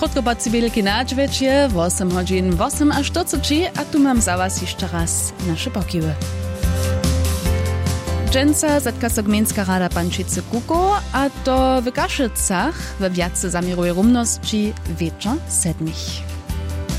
Krótko po wielkie nadźwiecie, 8 godzin, 8 aż 40, a tu mam za was jeszcze raz nasze pokiwy. Dżęca zetka so gmieńska rada Pančice Kuko, a to w Kaszycach we wiace zamiruje rumności wieczor 7.